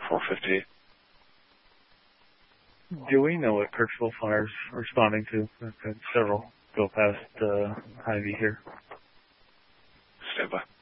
458. Do we know what Kirksville Fire's responding to? I've had several go past Hy-Vee here. Stand by.